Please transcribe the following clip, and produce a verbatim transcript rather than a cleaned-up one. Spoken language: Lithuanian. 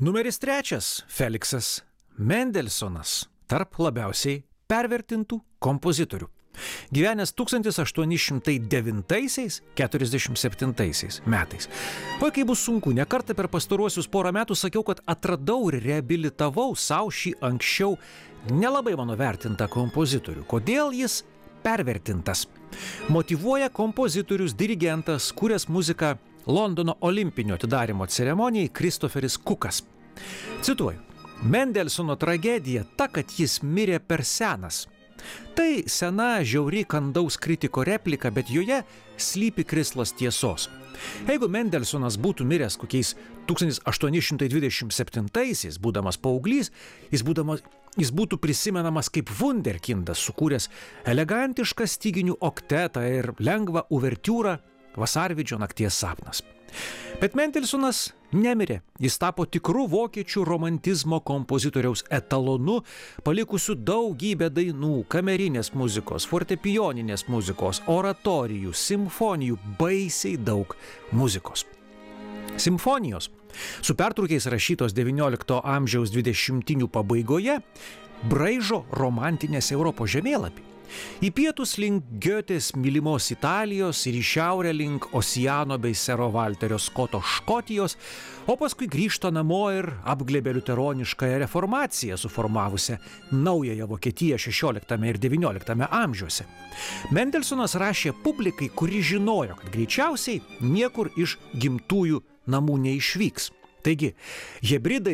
Numeris trečias – Feliksas Mendelsonas, tarp labiausiai pervertintų kompozitorių. Gyvenęs tūkstantis aštuoni šimtai devintaisiais - keturiasdešimt septintaisiais metais. Oi, kai bus sunku, ne kartą per pastaruosius porą metų sakiau, kad atradau ir reabilitavau savo šį anksčiau nelabai mano vertintą kompozitorių. Kodėl jis pervertintas? Motyvuoja kompozitorius, dirigentas, kūręs muziką Londono olimpinio atidarymo ceremonijai Kristoferis Kukas. Cituoju, Mendelsono tragedija ta, kad jis mirė per senas. Tai sena, žiauri kandaus kritiko replika, bet joje slypi krislas tiesos. Jeigu Mendelsonas būtų miręs kokiais tūkstantis aštuoni šimtai dvidešimt septintaisiais, būdamas paauglys, jis, būdamas, jis būtų prisimenamas kaip vunderkindas, sukūręs elegantišką styginių oktetą ir lengvą uvertiūrą Vasarvidžio nakties sapnas. Bet Mendelsonas nemirė, jis tapo tikru vokiečių romantizmo kompozitoriaus etalonu, palikusiu daugybę dainų, kamerinės muzikos, fortepijoninės muzikos, oratorijų, simfonijų, baisiai daug muzikos. Simfonijos, su pertraukiais rašytos devyniolikto amžiaus dvidešimtinių pabaigoje, braižo romantinės Europos žemėlapį. Į pietus link Goetės mylimos Italijos ir į šiaurę link Osiano bei Sero Valterio Skoto Škotijos, o paskui grįžta namo ir apglėbė liuteroniškąją reformaciją suformavusią naująją Vokietiją šešioliktame ir devynioliktame amžiuose. Mendelsonas rašė publikai, kuri žinojo, kad greičiausiai niekur iš gimtųjų namų neišvyks. Taigi, hebridai